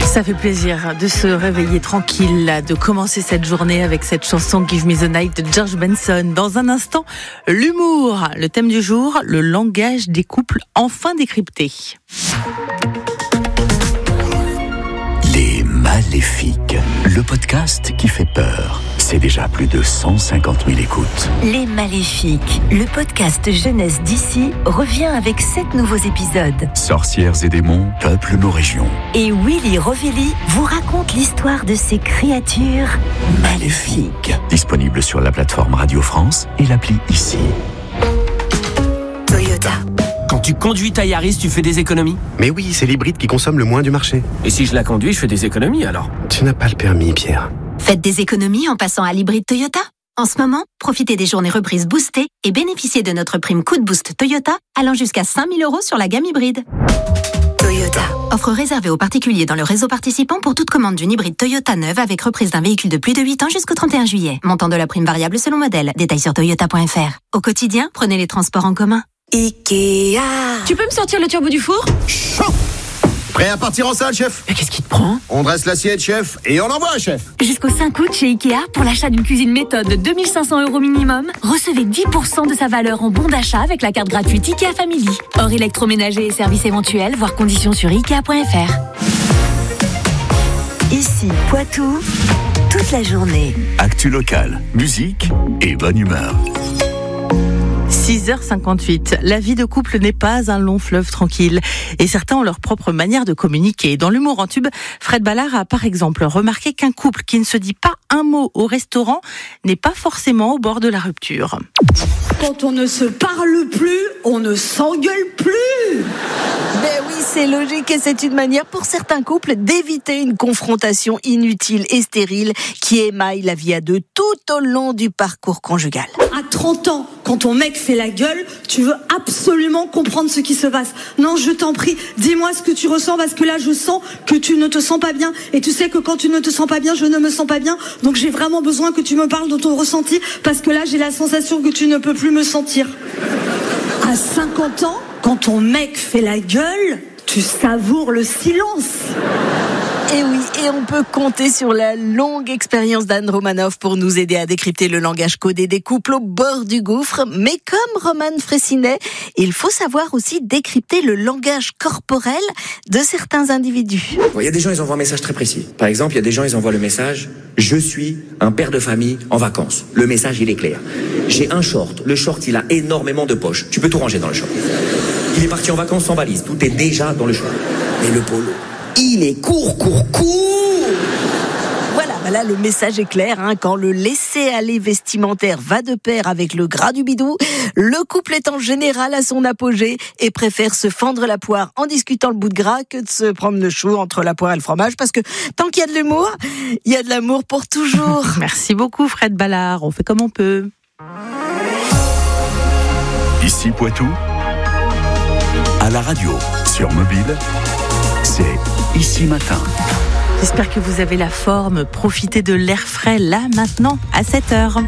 Ça fait plaisir de se réveiller tranquille, de commencer cette journée avec cette chanson Give Me the Night de George Benson. Dans un instant, l'humour. Le thème du jour, le langage des couples enfin décrypté. Les Maléfiques, le podcast qui fait peur. C'est déjà plus de 150 000 écoutes. Les Maléfiques, le podcast jeunesse d'ici, revient avec 7 nouveaux épisodes. Sorcières et démons peuplent nos régions. Et Willy Rovelli vous raconte l'histoire de ces créatures maléfiques. Disponible sur la plateforme Radio France et l'appli Ici. Toyota. Quand tu conduis ta Yaris, tu fais des économies? Mais oui, c'est l'hybride qui consomme le moins du marché. Et si je la conduis, je fais des économies alors? Tu n'as pas le permis, Pierre. Faites des économies en passant à l'hybride Toyota. En ce moment, profitez des journées reprises boostées et bénéficiez de notre prime Coup de Boost Toyota allant jusqu'à 5 000 € sur la gamme hybride. Toyota. Offre réservée aux particuliers dans le réseau participant pour toute commande d'une hybride Toyota neuve avec reprise d'un véhicule de plus de 8 ans jusqu'au 31 juillet. Montant de la prime variable selon modèle. Détails sur toyota.fr. Au quotidien, prenez les transports en commun. Ikea. Tu peux me sortir le turbo du four? Chaud! Prêt à partir en salle, chef? Mais qu'est-ce qui te prend? On dresse l'assiette, chef, et on envoie, chef. Jusqu'au 5 août chez Ikea, pour l'achat d'une cuisine méthode de 2 500 € minimum, recevez 10% de sa valeur en bon d'achat avec la carte gratuite Ikea Family. Hors électroménager et services éventuels, voir conditions sur Ikea.fr. Ici, Poitou, toute la journée. Actu locale, musique et bonne humeur. 6h58. La vie de couple n'est pas un long fleuve tranquille. Et certains ont leur propre manière de communiquer. Dans l'humour en tube, Fred Ballard a par exemple remarqué qu'un couple qui ne se dit pas un mot au restaurant n'est pas forcément au bord de la rupture. Quand on ne se parle plus, on ne s'engueule plus. Ben oui, c'est logique et c'est une manière pour certains couples d'éviter une confrontation inutile et stérile qui émaille la vie à deux tout au long du parcours conjugal. À 30 ans, quand ton mec fait la gueule, tu veux absolument comprendre ce qui se passe. Non, je t'en prie, dis-moi ce que tu ressens parce que là, je sens que tu ne te sens pas bien. Et tu sais que quand tu ne te sens pas bien, je ne me sens pas bien. Donc j'ai vraiment besoin que tu me parles de ton ressenti parce que là, j'ai la sensation que tu ne peux plus me sentir. À 50 ans, quand ton mec fait la gueule, tu savoures le silence. Et oui, et on peut compter sur la longue expérience d'Anne Romanoff pour nous aider à décrypter le langage codé des couples au bord du gouffre. Mais comme Romane Fraissinet, il faut savoir aussi décrypter le langage corporel de certains individus. Il y a des gens, ils envoient un message très précis. Par exemple, il y a des gens, ils envoient le message « Je suis un père de famille en vacances ». Le message, il est clair. J'ai un short. Le short, il a énormément de poches. Tu peux tout ranger dans le short. Il est parti en vacances sans valise. Tout est déjà dans le short. Mais le polo, il est court. Voilà, le message est clair. Quand le laisser-aller vestimentaire va de pair avec le gras du bidou, le couple est en général à son apogée et préfère se fendre la poire en discutant le bout de gras que de se prendre le chou entre la poire et le fromage. Parce que tant qu'il y a de l'humour, il y a de l'amour pour toujours. Merci beaucoup Fred Ballard, on fait comme on peut. Ici Poitou, à la radio, sur mobile, c'est Ici Matin. J'espère que vous avez la forme. Profitez de l'air frais là, maintenant, à 7h.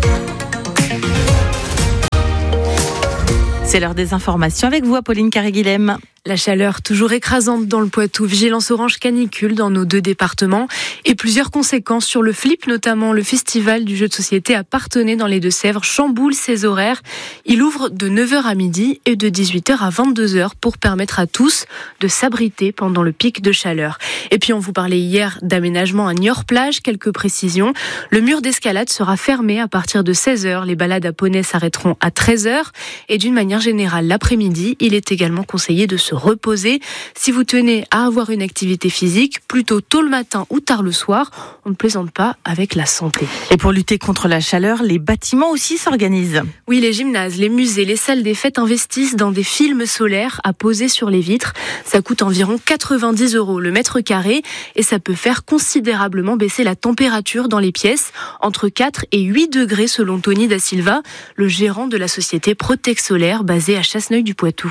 C'est l'heure des informations avec vous, Apolline Carré-Guilhem. La chaleur toujours écrasante dans le Poitou, vigilance orange canicule dans nos 2 départements et plusieurs conséquences sur le Flip, notamment le festival du jeu de société à Parthenay dans les Deux-Sèvres chamboule ses horaires. Il ouvre de 9h à midi et de 18h à 22h pour permettre à tous de s'abriter pendant le pic de chaleur. Et puis on vous parlait hier d'aménagement à Niort-Plage, quelques précisions. Le mur d'escalade sera fermé à partir de 16h. Les balades à poney s'arrêteront à 13h et d'une manière générale l'après-midi, il est également conseillé de se reposer. Si vous tenez à avoir une activité physique, plutôt tôt le matin ou tard le soir, on ne plaisante pas avec la santé. Et pour lutter contre la chaleur, les bâtiments aussi s'organisent. Oui, les gymnases, les musées, les salles des fêtes investissent dans des films solaires à poser sur les vitres. Ça coûte environ 90 € le mètre carré et ça peut faire considérablement baisser la température dans les pièces, entre 4 et 8 degrés selon Tony Da Silva, le gérant de la société Protec Solaire basée à Chasseneuil du Poitou.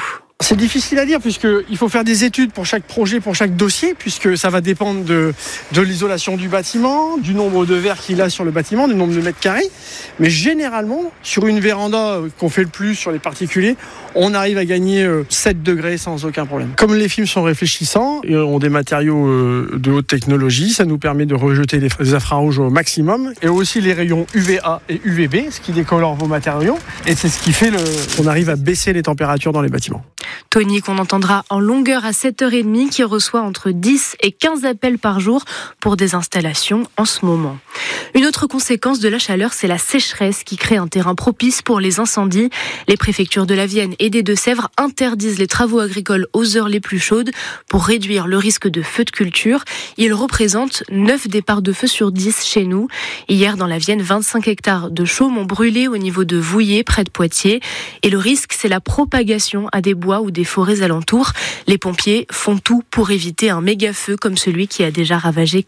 C'est difficile à dire puisqu'il faut faire des études pour chaque projet, pour chaque dossier, puisque ça va dépendre de l'isolation du bâtiment, du nombre de verres qu'il a sur le bâtiment, du nombre de mètres carrés. Mais généralement, sur une véranda qu'on fait le plus sur les particuliers, on arrive à gagner 7 degrés sans aucun problème. Comme les films sont réfléchissants et ont des matériaux de haute technologie, ça nous permet de rejeter les infrarouges au maximum et aussi les rayons UVA et UVB, ce qui décolore vos matériaux. Et c'est ce qui fait qu'on arrive à baisser les températures dans les bâtiments. Tony, qu'on entendra en longueur à 7h30, qui reçoit entre 10 et 15 appels par jour pour des installations en ce moment. Une autre conséquence de la chaleur, c'est la sécheresse qui crée un terrain propice pour les incendies. Les préfectures de la Vienne et des Deux-Sèvres interdisent les travaux agricoles aux heures les plus chaudes pour réduire le risque de feux de culture. Ils représentent 9 départs de feu sur 10 chez nous. Hier, dans la Vienne, 25 hectares de chaumes ont brûlé au niveau de Vouillé, près de Poitiers. Et le risque, c'est la propagation à des bois ou des forêts alentours. Les pompiers font tout pour éviter un méga feu comme celui qui a déjà ravagé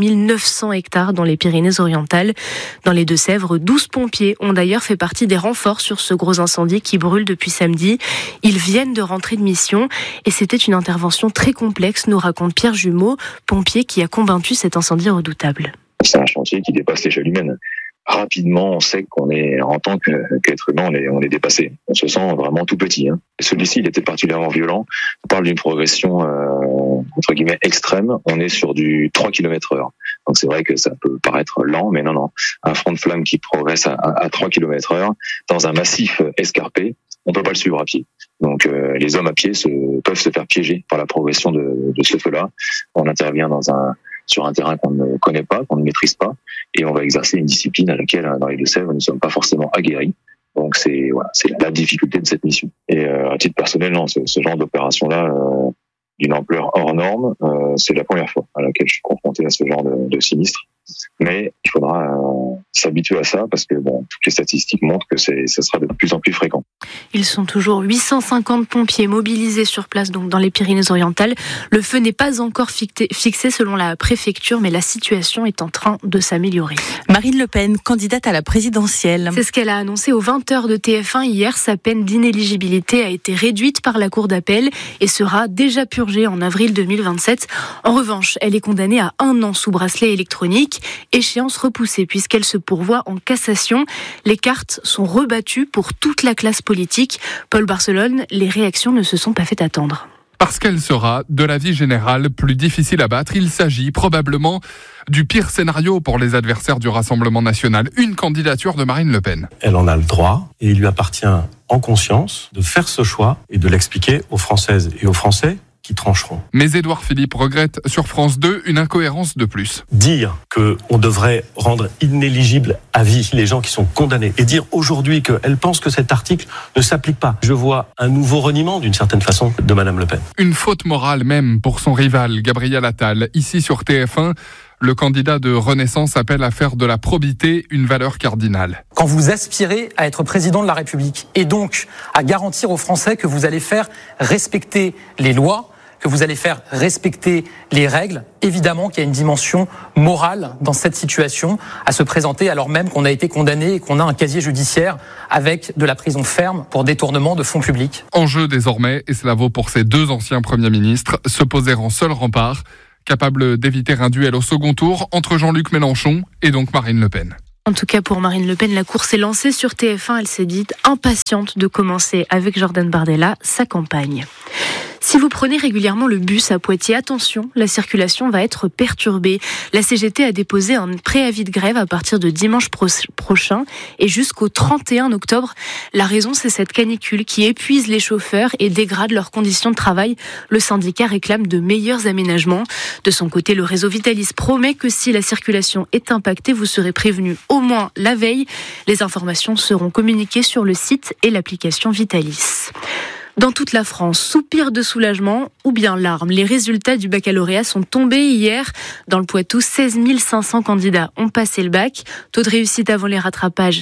4900 hectares dans les Pyrénées-Orientales. Dans les Deux-Sèvres, 12 pompiers ont d'ailleurs fait partie des renforts sur ce gros incendie qui brûle depuis samedi. Ils viennent de rentrer de mission et c'était une intervention très complexe, nous raconte Pierre Jumeau, pompier qui a combattu cet incendie redoutable. C'est un chantier qui dépasse l'échelle humaine. Rapidement, on sait qu'on est, en tant qu'être humain, on est dépassé. On se sent vraiment tout petit. Celui-ci, il était particulièrement violent. On parle d'une progression, entre guillemets, extrême. On est sur du 3 km/h. Donc c'est vrai que ça peut paraître lent, mais non. Un front de flamme qui progresse à 3 km/h dans un massif escarpé, on peut pas le suivre à pied. Donc les hommes à pied peuvent se faire piéger par la progression de ce feu-là. On intervient sur un terrain qu'on ne connaît pas, qu'on ne maîtrise pas, et on va exercer une discipline à laquelle, dans les Deux-Sèvres, nous ne sommes pas forcément aguerris. Donc c'est la difficulté de cette mission. Et à titre personnel, non, ce genre d'opération-là, d'une ampleur hors norme, c'est la première fois à laquelle je suis confronté à ce genre de sinistre. Mais il faudra s'habituer à ça parce que toutes les statistiques montrent que ça sera de plus en plus fréquent. Ils sont toujours 850 pompiers mobilisés sur place, donc dans les Pyrénées-Orientales. Le feu n'est pas encore fixé selon la préfecture, mais la situation est en train de s'améliorer. Marine Le Pen, candidate à la présidentielle. C'est ce qu'elle a annoncé aux 20h de TF1 hier. Sa peine d'inéligibilité a été réduite par la cour d'appel et sera déjà purgée en avril 2027. En revanche, elle est condamnée à 1 an sous bracelet électronique. Échéance repoussée puisqu'elle se pourvoit en cassation. Les cartes sont rebattues pour toute la classe politique. Paul Barcelone, les réactions ne se sont pas fait attendre. Parce qu'elle sera, de l'avis général, plus difficile à battre. Il s'agit probablement du pire scénario pour les adversaires du Rassemblement national. Une candidature de Marine Le Pen. Elle en a le droit et il lui appartient en conscience de faire ce choix et de l'expliquer aux Françaises et aux Français qui trancheront. Mais Édouard Philippe regrette sur France 2 une incohérence de plus. Dire qu'on devrait rendre inéligibles à vie les gens qui sont condamnés et dire aujourd'hui qu'elle pense que cet article ne s'applique pas. Je vois un nouveau reniement d'une certaine façon de Madame Le Pen. Une faute morale même pour son rival Gabriel Attal. Ici sur TF1, le candidat de Renaissance appelle à faire de la probité une valeur cardinale. Quand vous aspirez à être président de la République et donc à garantir aux Français que vous allez faire respecter les lois, que vous allez faire respecter les règles, évidemment qu'il y a une dimension morale dans cette situation à se présenter alors même qu'on a été condamné et qu'on a un casier judiciaire avec de la prison ferme pour détournement de fonds publics. Enjeu désormais, et cela vaut pour ces 2 anciens premiers ministres, se poser en seul rempart, capable d'éviter un duel au second tour entre Jean-Luc Mélenchon et donc Marine Le Pen. En tout cas, pour Marine Le Pen, la course est lancée sur TF1. Elle s'est dite impatiente de commencer avec Jordan Bardella sa campagne. Si vous prenez régulièrement le bus à Poitiers, attention, la circulation va être perturbée. La CGT a déposé un préavis de grève à partir de dimanche prochain et jusqu'au 31 octobre. La raison, c'est cette canicule qui épuise les chauffeurs et dégrade leurs conditions de travail. Le syndicat réclame de meilleurs aménagements. De son côté, le réseau Vitalis promet que si la circulation est impactée, vous serez prévenu au moins la veille. Les informations seront communiquées sur le site et l'application Vitalis. Dans toute la France, soupir de soulagement ou bien larmes. Les résultats du baccalauréat sont tombés hier. Dans le Poitou, 16 500 candidats ont passé le bac. Taux de réussite avant les rattrapages,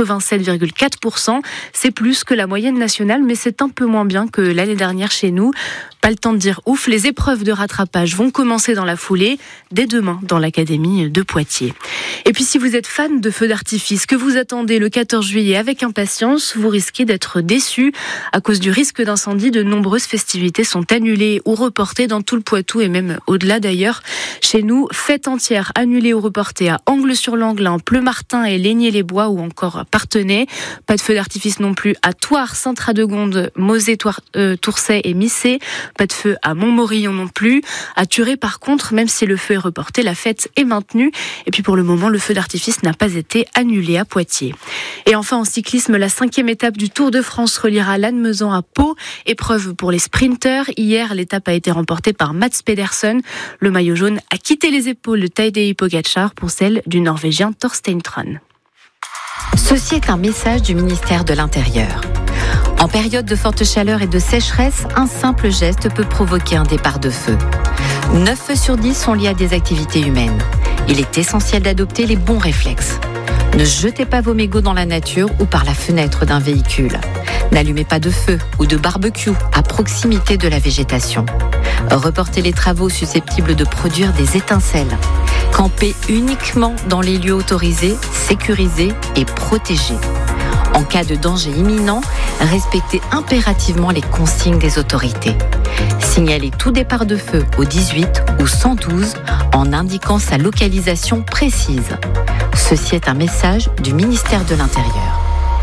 87,4%. C'est plus que la moyenne nationale, mais c'est un peu moins bien que l'année dernière chez nous. Pas le temps de dire ouf, les épreuves de rattrapage vont commencer dans la foulée, dès demain dans l'académie de Poitiers. Et puis si vous êtes fan de feux d'artifice, que vous attendez le 14 juillet avec impatience, vous risquez d'être déçu à cause du risque risque d'incendie, de nombreuses festivités sont annulées ou reportées dans tout le Poitou et même au-delà d'ailleurs. Chez nous, fête entière annulée ou reportée à Angles-sur-l'Anglin, Pleumartin et Laigné-les-Bois ou encore à Parthenay. Pas de feu d'artifice non plus à Thouars, Saint-Radegonde, Mosée, Tourcey et Missé. Pas de feu à Montmorillon non plus. À Thuré par contre, même si le feu est reporté, la fête est maintenue. Et puis pour le moment, le feu d'artifice n'a pas été annulé à Poitiers. Et enfin en cyclisme, la 5e étape du Tour de France reliera Lannemezan à Pau. Épreuve pour les sprinteurs. Hier, l'étape a été remportée par Mats Pedersen. Le maillot jaune a quitté les épaules de Tadej Pogačar pour celle du Norvégien Thorstein Tran. Ceci est un message du ministère de l'Intérieur. En période de forte chaleur et de sécheresse, un simple geste peut provoquer un départ de feu. 9 feux sur 10 sont liés à des activités humaines. Il est essentiel d'adopter les bons réflexes. Ne jetez pas vos mégots dans la nature ou par la fenêtre d'un véhicule. N'allumez pas de feu ou de barbecue à proximité de la végétation. Reportez les travaux susceptibles de produire des étincelles. Campez uniquement dans les lieux autorisés, sécurisés et protégés. En cas de danger imminent, respectez impérativement les consignes des autorités. Signalez tout départ de feu au 18 ou 112 en indiquant sa localisation précise. Ceci est un message du ministère de l'Intérieur.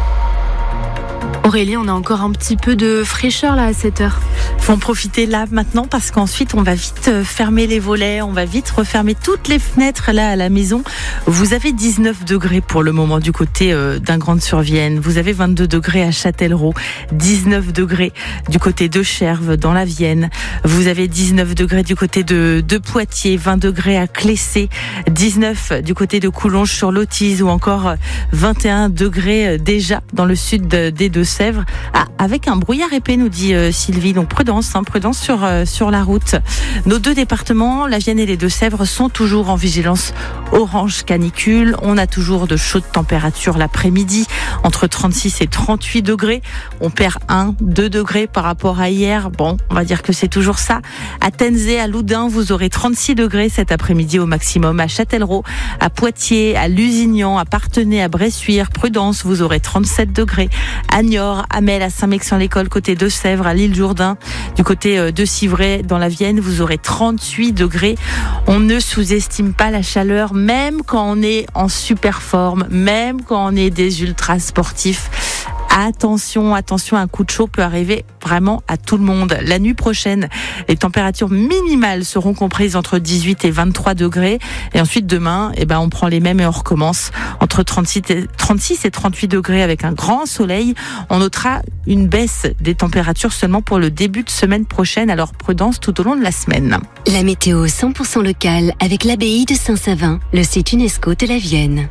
Aurélie, on a encore un petit peu de fraîcheur là à 7h. Faut en profiter là maintenant parce qu'ensuite on va vite fermer les volets, on va vite refermer toutes les fenêtres là à la maison. Vous avez 19 degrés pour le moment du côté d'Ingrande-sur-Vienne. Vous avez 22 degrés à Châtellerault, 19 degrés du côté de Cherves dans la Vienne. Vous avez 19 degrés du côté de Poitiers, 20 degrés à Clessé, 19 du côté de Coulonges sur l'Autise ou encore 21 degrés déjà dans le sud des Deux-Sèvres. Avec un brouillard épais, nous dit Sylvie. Donc prudence sur la route. Nos 2 départements, la Vienne et les Deux-Sèvres, sont toujours en vigilance orange canicule. On a toujours de chaudes températures l'après-midi, entre 36 et 38 degrés. On perd 1-2 degrés par rapport à hier. Bon, on va dire que c'est toujours ça. À Tenzé, à Loudun, vous aurez 36 degrés cet après-midi au maximum. À Châtellerault, à Poitiers, à Lusignan, à Parthenay, à Bressuire, prudence, vous aurez 37 degrés. À Niort, à Mel, à Saint-Mexan-l'École, côté de Sèvres, à l'île Jourdain, du côté de Civray, dans la Vienne, vous aurez 38 degrés. On ne sous-estime pas la chaleur, même quand on est en super forme, même quand on est des ultra sportifs. Attention, un coup de chaud peut arriver vraiment à tout le monde. La nuit prochaine, les températures minimales seront comprises entre 18 et 23 degrés. Et ensuite, demain, on prend les mêmes et on recommence entre 36 et 38 degrés avec un grand soleil. On notera une baisse des températures seulement pour le début de semaine prochaine. Alors, prudence tout au long de la semaine. La météo 100% locale avec l'abbaye de Saint-Savin, le site UNESCO de la Vienne.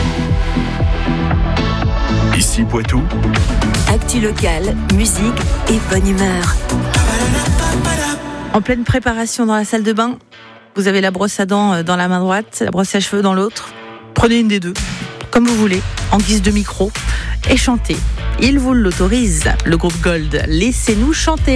Ici Poitou. Actu locale, musique et bonne humeur. En pleine préparation dans la salle de bain, vous avez la brosse à dents dans la main droite, la brosse à cheveux dans l'autre. Prenez une des deux, comme vous voulez, en guise de micro, et chantez. Il vous l'autorise, le groupe Gold. Laissez-nous chanter.